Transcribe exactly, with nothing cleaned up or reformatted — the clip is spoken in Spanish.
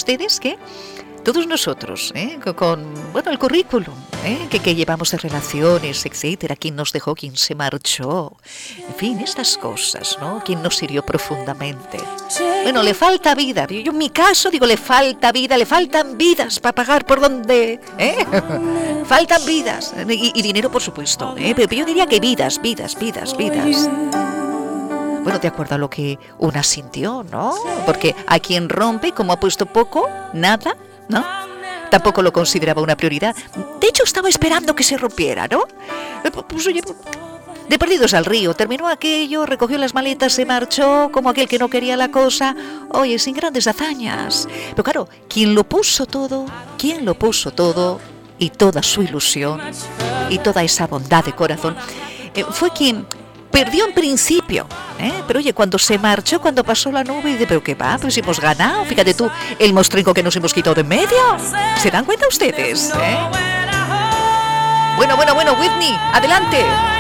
ustedes que todos nosotros, ¿eh? con, con, bueno, el currículum ¿eh? que, que llevamos de relaciones, etcétera, quién nos dejó, quién se marchó, en fin, estas cosas, ¿no? Quién nos hirió profundamente. Bueno, le falta vida. Yo en mi caso digo, le falta vida, le faltan vidas para pagar por donde, ¿eh? Faltan vidas y, y dinero, por supuesto, ¿eh? Pero yo diría que vidas, vidas, vidas, vidas. Bueno, de acuerdo a lo que una sintió, ¿no? Porque a quien rompe, como ha puesto poco, nada, ¿no? Tampoco lo consideraba una prioridad. De hecho, estaba esperando que se rompiera, ¿no? Pues oye, de perdidos al río, terminó aquello, recogió las maletas, se marchó, como aquel que no quería la cosa. Oye, sin grandes hazañas. Pero claro, quien lo puso todo, quien lo puso todo, y toda su ilusión, y toda esa bondad de corazón, eh, fue quien perdió en principio, ¿eh? Pero oye, cuando se marchó, cuando pasó la nube, y de, pero qué va, pues hemos ganado, fíjate tú, el mostrenco que nos hemos quitado de en medio. ¿Se dan cuenta ustedes? ¿Eh? Bueno, bueno, bueno, Whitney, adelante.